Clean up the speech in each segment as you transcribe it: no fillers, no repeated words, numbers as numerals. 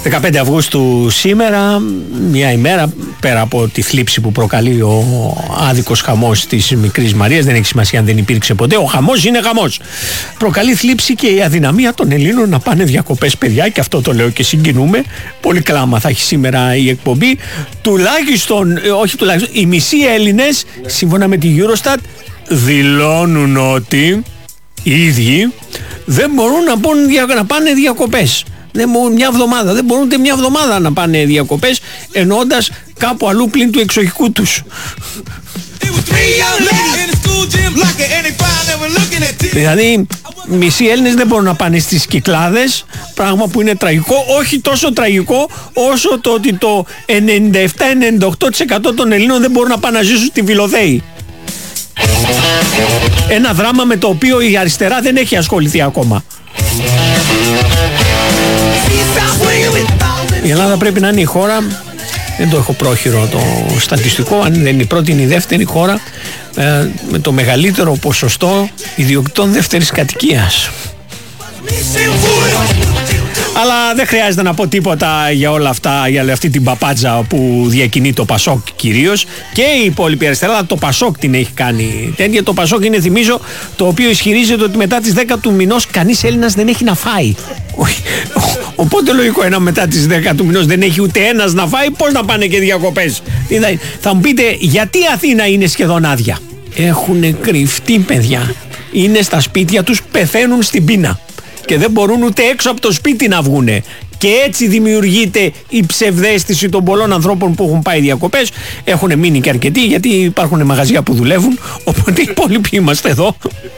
15 Αυγούστου σήμερα, μια ημέρα πέρα από τη θλίψη που προκαλεί ο άδικος χαμός της Μικρής Μαρίας, δεν έχει σημασία αν δεν υπήρξε ποτέ, ο χαμός είναι χαμός. Προκαλεί θλίψη και η αδυναμία των Ελλήνων να πάνε διακοπές, παιδιά, και αυτό το λέω και συγκινούμε. Πολύ κλάμα θα έχει σήμερα η εκπομπή. Τουλάχιστον, οι μισοί Έλληνες, σύμφωνα με τη Eurostat, δηλώνουν ότι οι ίδιοι δεν μπορούν να πάνε διακοπές. Δεν μπορούν ούτε μια εβδομάδα να πάνε διακοπές, εννοώντας κάπου αλλού πλην του εξοχικού τους. Δηλαδή μισοί Έλληνες δεν μπορούν να πάνε στις Κυκλάδες, πράγμα που είναι τραγικό, όχι τόσο τραγικό όσο το ότι το 97-98% των Ελλήνων δεν μπορούν να πάνε να ζήσουν στη Βηλοδέη. Ένα δράμα με το οποίο η αριστερά δεν έχει ασχοληθεί ακόμα. Η Ελλάδα πρέπει να είναι η χώρα, δεν το έχω πρόχειρο το στατιστικό, αν δεν είναι η πρώτη είναι η δεύτερη χώρα με το μεγαλύτερο ποσοστό ιδιοκτητών δεύτερης κατοικίας. Αλλά δεν χρειάζεται να πω τίποτα για όλα αυτά, για αυτή την παπάτζα που διακινεί το Πασόκ κυρίως και η υπόλοιπη αριστερά, αλλά το Πασόκ την έχει κάνει τέτοια. Το Πασόκ είναι, θυμίζω, το οποίο ισχυρίζεται ότι μετά τις 10 του μηνός κανείς Έλληνας δεν έχει να φάει. Οπότε λογικό, ένα μετά τις 10 του μηνός δεν έχει ούτε ένας να φάει, πώς να πάνε και διακοπές? Θα μου πείτε, γιατί η Αθήνα είναι σχεδόν άδεια? Έχουν κρυφτεί, παιδιά. Είναι στα σπίτια τους, πεθαίνουν στην πείνα και δεν μπορούν ούτε έξω από το σπίτι να βγουνε. Και έτσι δημιουργείται η ψευδαίσθηση των πολλών ανθρώπων που έχουν πάει διακοπές. Έχουν μείνει και αρκετοί, γιατί υπάρχουν μαγαζιά που δουλεύουν, οπότε οι υπόλοιποι είμαστε εδώ.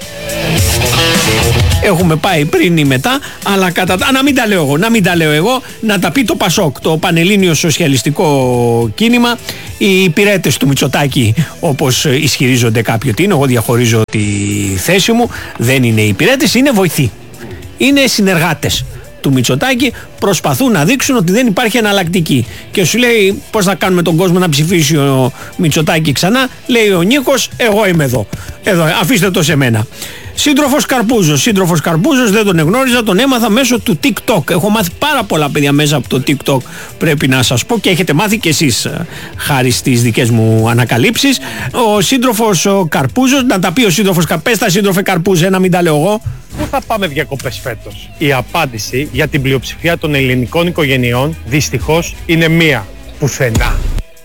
Έχουμε πάει πριν ή μετά, αλλά να μην τα λέω εγώ, να τα πει το Πασόκ, το Πανελλήνιο Σοσιαλιστικό Κίνημα, οι υπηρέτες του Μητσοτάκη, όπως ισχυρίζονται κάποιοι ότι είναι. Εγώ διαχωρίζω τη θέση μου, δεν είναι υπηρέτες, είναι βοηθοί. Είναι συνεργάτες του Μητσοτάκη, προσπαθούν να δείξουν ότι δεν υπάρχει εναλλακτική. Και σου λέει, πώς θα κάνουμε τον κόσμο να ψηφίσει ο Μητσοτάκη ξανά? Λέει ο Νίκος, εγώ είμαι εδώ, αφήστε το σε μένα. Σύντροφος Καρπούζος, δεν τον εγνώριζα, τον έμαθα μέσω του TikTok. Έχω μάθει πάρα πολλά, παιδιά, μέσα από το TikTok, πρέπει να σας πω, και έχετε μάθει κι εσείς χάρη στις δικές μου ανακαλύψεις. Ο σύντροφος Καρπούζος, να τα πει ο σύντροφος Καρπούζος, τα σύντροφε Καρπούζε, να μην τα λέω εγώ. Πού θα πάμε διακοπές φέτος? Η απάντηση για την πλειοψηφία των ελληνικών οικογενειών δυστυχώς είναι μία: πουθενά.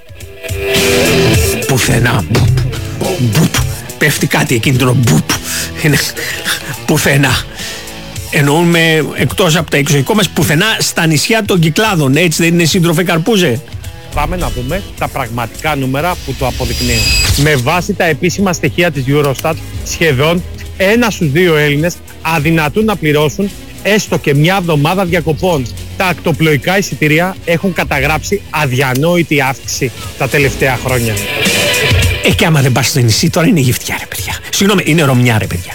Πουθενά. Πέφτει κάτι εκείνο, είναι πουθενά. Εννοούμε εκτός από τα εξοχικό μας, πουθενά στα νησιά των Κυκλάδων. Έτσι δεν είναι, σύντροφε Καρπούζε? Πάμε να δούμε τα πραγματικά νούμερα που το αποδεικνύουν. Με βάση τα επίσημα στοιχεία της Eurostat, σχεδόν 1 στους 2 Έλληνες αδυνατούν να πληρώσουν έστω και μια εβδομάδα διακοπών. Τα ακτοπλοϊκά εισιτήρια έχουν καταγράψει αδιανόητη αύξηση τα τελευταία χρόνια. Και άμα δεν πας στο νησί, τώρα είναι γυφτιά, ρε παιδιά. Συγγνώμη, είναι Ρωμιά, ρε παιδιά.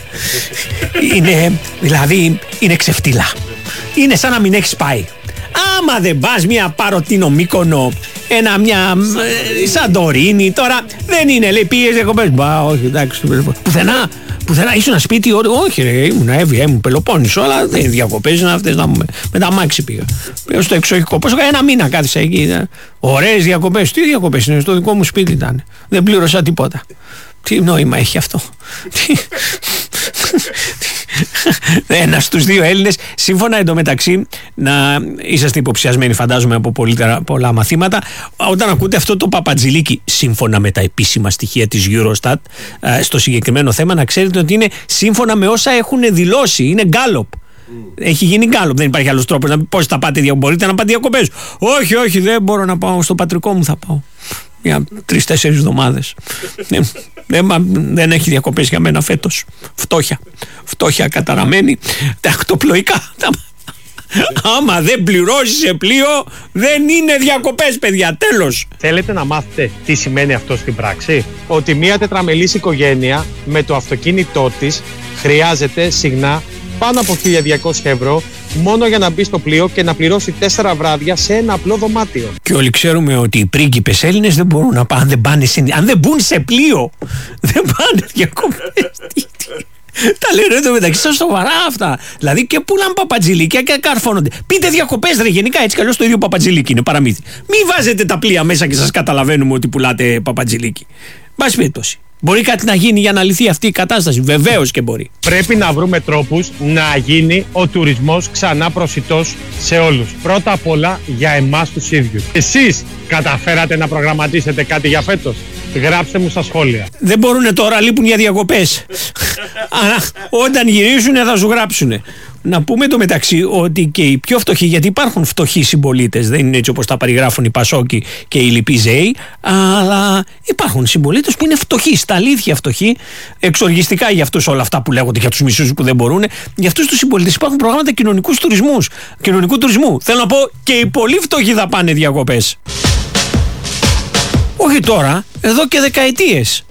Είναι ξεφτύλα. Είναι σαν να μην έχεις πάει. Άμα δεν πας μια Παροτίνο, Μύκονο, μια Σαντορίνη, τώρα δεν είναι, λέει, πήγες διακοπές. Όχι, εντάξει, πουθενά, ήσουν σπίτι, όχι ρε, ήμουν Εύβοια, ήμουν Πελοπόννησο, αλλά δεν διακοπές είναι αυτές, με τα αμάξι πήγα στο εξοχικό. Πόσο, 1 μήνα κάθισα εκεί, ωραίες διακοπές. Τι διακοπές είναι, στο δικό μου σπίτι ήταν, δεν πλήρωσα τίποτα. Τι νόημα έχει αυτό? Ένας στους 2 Έλληνες, σύμφωνα εντωμεταξύ, να είσαστε υποψιασμένοι φαντάζομαι από πολλά μαθήματα, όταν ακούτε αυτό το παπατζηλίκι, σύμφωνα με τα επίσημα στοιχεία της Eurostat στο συγκεκριμένο θέμα, να ξέρετε ότι είναι σύμφωνα με όσα έχουν δηλώσει, είναι γκάλοπ. Έχει γίνει γκάλοπ, δεν υπάρχει άλλος τρόπος να πει πώς θα πάτε, μπορείτε να πάτε διακοπές? Όχι, δεν μπορώ να πάω, στο πατρικό μου θα πάω για 3-4 εβδομάδες. Δεν έχει διακοπές για μένα φέτος. Φτώχεια καταραμένη. Τα ακτοπλοϊκά. Άμα δεν πληρώσεις σε πλοίο, δεν είναι διακοπές, παιδιά, τέλος. Θέλετε να μάθετε τι σημαίνει αυτό στην πράξη? Ότι μια τετραμελής οικογένεια με το αυτοκίνητό της χρειάζεται συχνά πάνω από 1.200 ευρώ μόνο για να μπει στο πλοίο και να πληρώσει 4 βράδια σε ένα απλό δωμάτιο. Και όλοι ξέρουμε ότι οι πρίγκιπες Έλληνες δεν μπορούν να πάνε, αν δεν μπουν σε πλοίο, δεν πάνε διακοπές. Τα λένε εδώ μεταξύ σας σοβαρά αυτά. Δηλαδή και πουλάνε παπατζηλίκια και καρφώνονται. Πείτε διακοπές ρε, γενικά έτσι κι αλλιώς το ίδιο παπατζηλίκι είναι, παραμύθι. Μην βάζετε τα πλοία μέσα και σας καταλαβαίνουμε ότι πουλάτε παπατζηλίκι. Μπας περιπτώσει. Μπορεί κάτι να γίνει για να λυθεί αυτή η κατάσταση. Βεβαίως και μπορεί. Πρέπει να βρούμε τρόπους να γίνει ο τουρισμός ξανά προσιτός σε όλους. Πρώτα απ' όλα για εμάς τους ίδιους. Εσείς καταφέρατε να προγραμματίσετε κάτι για φέτος? Γράψτε μου στα σχόλια. Δεν μπορούνε τώρα, λείπουν για διακοπές. Όταν γυρίσουν θα σου γράψουνε. Να πούμε το μεταξύ ότι και οι πιο φτωχοί, γιατί υπάρχουν φτωχοί συμπολίτες, δεν είναι έτσι όπως τα περιγράφουν οι Πασόκοι και οι λοιποί Ζέοι, αλλά υπάρχουν συμπολίτες που είναι φτωχοί, στα αλήθεια φτωχοί, εξοργιστικά για αυτούς όλα αυτά που λέγονται, για τους μισούς που δεν μπορούν. Για αυτούς τους συμπολίτες υπάρχουν προγράμματα κοινωνικού τουρισμού. Θέλω να πω και οι πολύ φτωχοί θα πάνε διακοπές. Όχι τώρα, εδώ και δεκαετίες.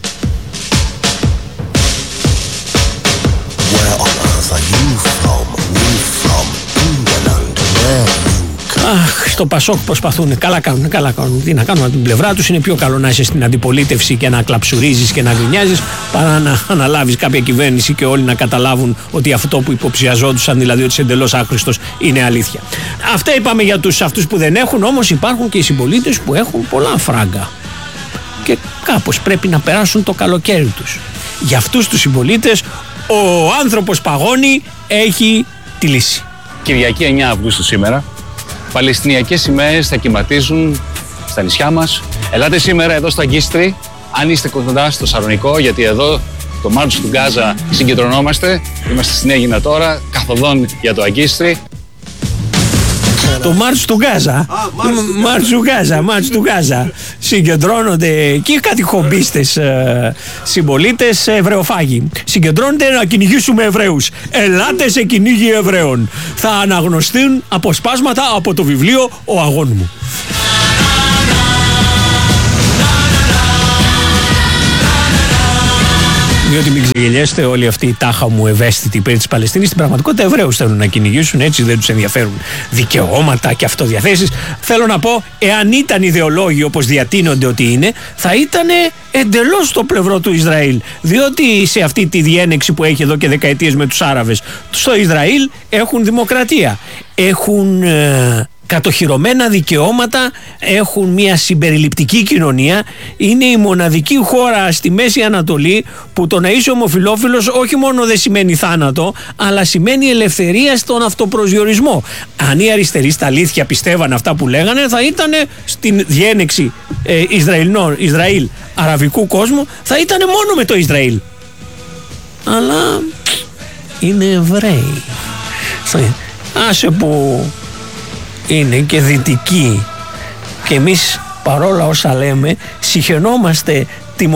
Αχ, στο Πασόκ προσπαθούν. Καλά κάνουν. Τι να κάνουν από την πλευρά τους. Είναι πιο καλό να είσαι στην αντιπολίτευση και να κλαψουρίζεις και να γκρινιάζεις παρά να αναλάβεις κάποια κυβέρνηση και όλοι να καταλάβουν ότι αυτό που υποψιαζόντουσαν, δηλαδή ότι είσαι εντελώς άχρηστος, είναι αλήθεια. Αυτά είπαμε για αυτούς που δεν έχουν, όμως υπάρχουν και οι συμπολίτες που έχουν πολλά φράγκα. Και κάπως πρέπει να περάσουν το καλοκαίρι τους. Για αυτούς τους συμπολίτες ο άνθρωπος Παγώνη έχει τη λύση. Κυριακή 9 Αυγούστου σήμερα, παλαιστινιακές σημαίες θα κυματίζουν στα νησιά μας. Ελάτε σήμερα εδώ στο Αγκίστρι, αν είστε κοντά στο Σαλονικό, γιατί εδώ το Μάρτς του Γκάζα συγκεντρωνόμαστε. Είμαστε στην Αίγινα τώρα, καθοδόν για το Αγκίστρι. Το Μάρτς του Γκάζα. Μάρτς του Γκάζα. Συγκεντρώνονται εκεί κάτι χομπίστες συμπολίτες εβραιοφάγοι. Συγκεντρώνονται να κυνηγήσουμε Εβραίους. Ελάτε σε κυνήγι Εβραίων. Θα αναγνωστούν αποσπάσματα από το βιβλίο «Ο αγών μου». Διότι μην ξεγελιέστε, όλοι αυτοί οι τάχα μου ευαίσθητοι υπέρ της Παλαιστίνης στην πραγματικότητα Εβραίους θέλουν να κυνηγήσουν, έτσι δεν τους ενδιαφέρουν δικαιώματα και αυτοδιαθέσεις. Θέλω να πω, εάν ήταν ιδεολόγοι όπως διατείνονται ότι είναι, θα ήταν εντελώς στο πλευρό του Ισραήλ. Διότι σε αυτή τη διένεξη που έχει εδώ και δεκαετίες με τους Άραβες, στο Ισραήλ έχουν δημοκρατία, έχουν κατοχυρωμένα δικαιώματα, έχουν μια συμπεριληπτική κοινωνία. Είναι η μοναδική χώρα στη Μέση Ανατολή που το να είσαι ομοφυλόφιλος όχι μόνο δεν σημαίνει θάνατο, αλλά σημαίνει ελευθερία στον αυτοπροσδιορισμό. Αν οι αριστεροί στα αλήθεια πιστεύαν αυτά που λέγανε, θα ήταν στην διένεξη Ισραήλ-αραβικού κόσμου, θα ήταν μόνο με το Ισραήλ. Αλλά είναι Εβραίοι. Άσε που είναι και δυτικοί και εμείς παρόλα όσα λέμε συχαινόμαστε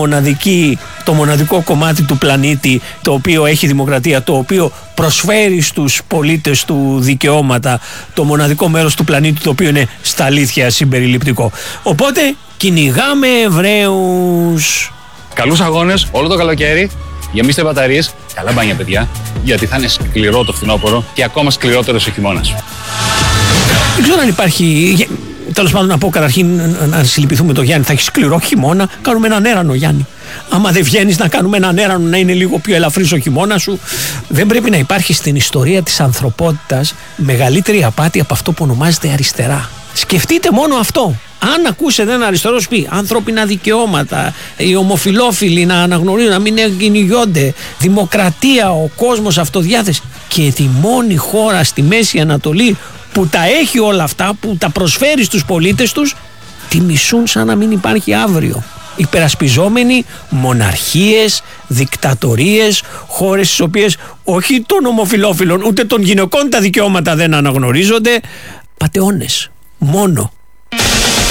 το μοναδικό κομμάτι του πλανήτη το οποίο έχει δημοκρατία, το οποίο προσφέρει στους πολίτες του δικαιώματα, το μοναδικό μέρος του πλανήτη το οποίο είναι στα αλήθεια συμπεριληπτικό. Οπότε κυνηγάμε Εβραίους. Καλούς αγώνες όλο το καλοκαίρι. Γεμίστε μπαταρίες. Καλά μπάνια παιδιά, γιατί θα είναι σκληρό το φθινόπωρο και ακόμα σκληρότερος ο χειμώνας. Δεν ξέρω αν υπάρχει. Τέλος πάντων, να πω καταρχήν να συλληπιθούμε το Γιάννη. Θα έχει σκληρό χειμώνα. Κάνουμε έναν έρανο, Γιάννη. Άμα δεν βγαίνεις να κάνουμε έναν έρανο, να είναι λίγο πιο ελαφρύς ο χειμώνας σου. Δεν πρέπει να υπάρχει στην ιστορία της ανθρωπότητας μεγαλύτερη απάτη από αυτό που ονομάζεται αριστερά. Σκεφτείτε μόνο αυτό. Αν ακούσετε ένα αριστερό πει ανθρώπινα δικαιώματα, οι ομοφυλόφιλοι να αναγνωρίζουν, να μην κυνηγιόνται, δημοκρατία, ο κόσμος, αυτοδιάθεση, και τη μόνη χώρα στη Μέση Ανατολή που τα έχει όλα αυτά, που τα προσφέρει στους πολίτες τους, τη μισούν σαν να μην υπάρχει αύριο. Υπερασπιζόμενοι μοναρχίες, δικτατορίες, χώρες στις οποίες όχι των ομοφυλόφιλων ούτε των γυναικών τα δικαιώματα δεν αναγνωρίζονται, πατεώνες. Μόνο